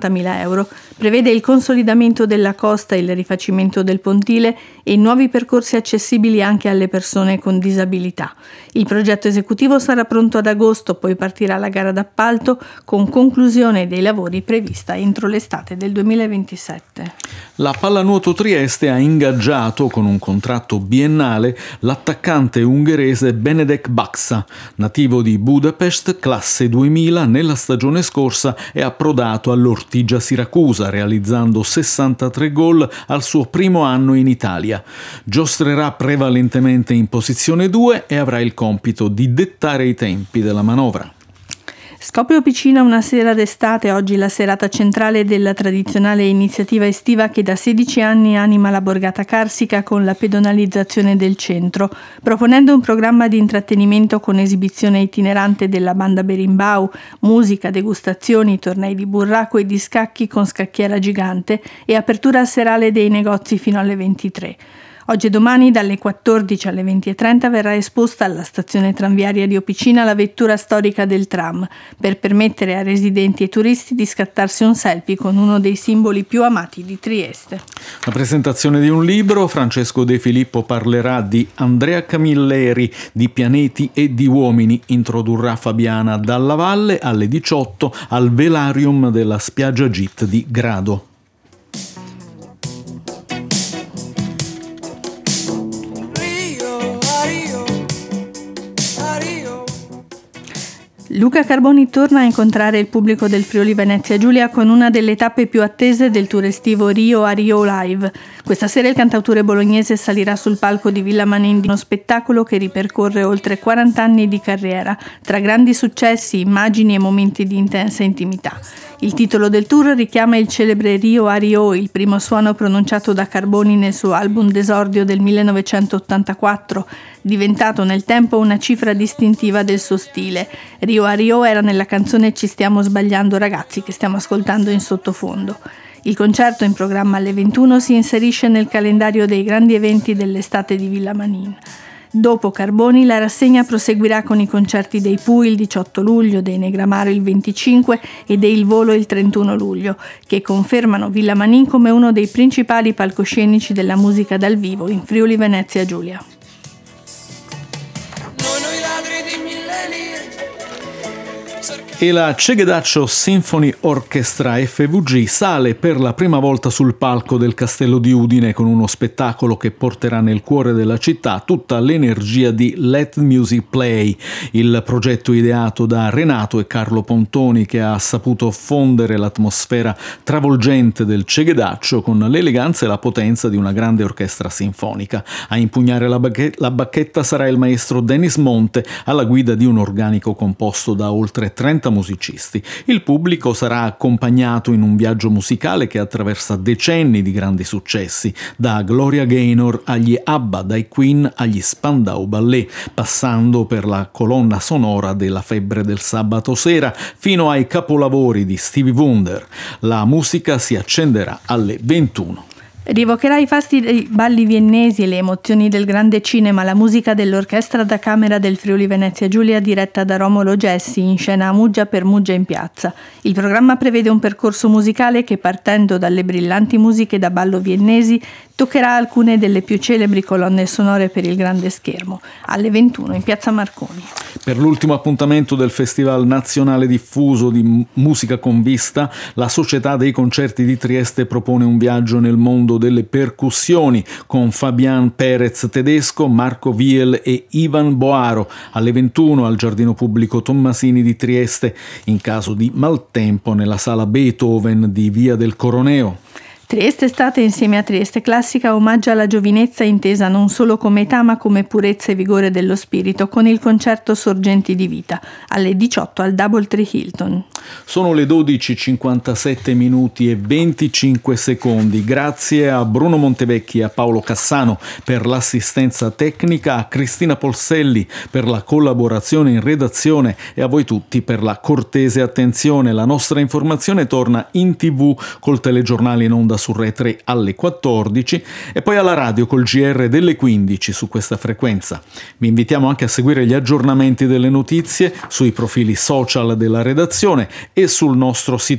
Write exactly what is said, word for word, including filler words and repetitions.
cinquantamila euro. Prevede il consolidamento della costa, il rifacimento del pontile e nuovi percorsi accessibili anche alle persone con disabilità. Il progetto esecutivo sarà pronto ad agosto, poi partirà la gara d'appalto con conclusione dei lavori prevista entro l'estate del duemilaventisette. La Pallanuoto Trieste ha ingaggiato con un contratto biennale l'attaccante ungherese Benedek Baksa, nativo di Budapest, classe duemila, nella stagione scorsa è approdato all'Ortigia Siracusa, realizzando sessantatré gol al suo primo anno in Italia. Giostrerà prevalentemente in posizione due e avrà il compito di dettare i tempi della manovra. Scopio Opicina una sera d'estate, oggi la serata centrale della tradizionale iniziativa estiva che da sedici anni anima la borgata carsica con la pedonalizzazione del centro, proponendo un programma di intrattenimento con esibizione itinerante della banda Berimbau, musica, degustazioni, tornei di burraco e di scacchi con scacchiera gigante e apertura serale dei negozi fino alle ventitré. Oggi e domani dalle quattordici alle venti e trenta verrà esposta alla stazione tranviaria di Opicina la vettura storica del tram, per permettere a residenti e turisti di scattarsi un selfie con uno dei simboli più amati di Trieste. La presentazione di un libro, Francesco De Filippo parlerà di Andrea Camilleri, di pianeti e di uomini, introdurrà Fabiana Dalla Valle alle diciotto al Velarium della spiaggia Git di Grado. Luca Carboni torna a incontrare il pubblico del Friuli Venezia Giulia con una delle tappe più attese del tour estivo Rio a Rio Live. Questa sera il cantautore bolognese salirà sul palco di Villa Manin di uno spettacolo che ripercorre oltre quaranta anni di carriera, tra grandi successi, immagini e momenti di intensa intimità. Il titolo del tour richiama il celebre Rio a Rio, il primo suono pronunciato da Carboni nel suo album d'esordio del millenovecentottantaquattro, diventato nel tempo una cifra distintiva del suo stile. Rio a Rio era nella canzone Ci stiamo sbagliando ragazzi, che stiamo ascoltando in sottofondo. Il concerto, in programma alle ventuno, si inserisce nel calendario dei grandi eventi dell'estate di Villa Manin. Dopo Carboni la rassegna proseguirà con i concerti dei Pooh il diciotto luglio, dei Negramaro il venticinque e dei Il Volo il trentuno luglio, che confermano Villa Manin come uno dei principali palcoscenici della musica dal vivo in Friuli Venezia Giulia. E la Cegedaccio Symphony Orchestra F V G sale per la prima volta sul palco del Castello di Udine con uno spettacolo che porterà nel cuore della città tutta l'energia di Let Music Play, il progetto ideato da Renato e Carlo Pontoni, che ha saputo fondere l'atmosfera travolgente del Cegedaccio con l'eleganza e la potenza di una grande orchestra sinfonica. A impugnare la, bacche- la bacchetta sarà il maestro Denis Monte, alla guida di un organico composto da oltre trenta musicisti. Il pubblico sarà accompagnato in un viaggio musicale che attraversa decenni di grandi successi, da Gloria Gaynor agli ABBA, dai Queen agli Spandau Ballet, passando per la colonna sonora della Febbre del sabato sera fino ai capolavori di Stevie Wonder. La musica si accenderà alle ventuno. Rievocherà i fasti dei balli viennesi e le emozioni del grande cinema la musica dell'orchestra da camera del Friuli Venezia Giulia diretta da Romolo Gessi, in scena a Muggia per Muggia in piazza. Il programma prevede un percorso musicale che, partendo dalle brillanti musiche da ballo viennesi, toccherà alcune delle più celebri colonne sonore per il grande schermo, alle ventuno in piazza Marconi. Per l'ultimo appuntamento del Festival Nazionale Diffuso di Musica con Vista, la Società dei Concerti di Trieste propone un viaggio nel mondo delle percussioni con Fabian Perez Tedesco, Marco Viel e Ivan Boaro alle ventuno al Giardino Pubblico Tommasini di Trieste, in caso di maltempo nella sala Beethoven di Via del Coroneo. Trieste Estate insieme a Trieste Classica omaggia la giovinezza intesa non solo come età ma come purezza e vigore dello spirito con il concerto Sorgenti di Vita alle diciotto al Doubletree Hilton. Sono le dodici e cinquantasette minuti e venticinque secondi. Grazie a Bruno Montevecchi e a Paolo Cassano per l'assistenza tecnica, a Cristina Polselli per la collaborazione in redazione e a voi tutti per la cortese attenzione. La nostra informazione torna in tv col telegiornale in onda su Rai tre alle quattordici e poi alla radio col G R delle quindici su questa frequenza. Vi invitiamo anche a seguire gli aggiornamenti delle notizie sui profili social della redazione e sul nostro sito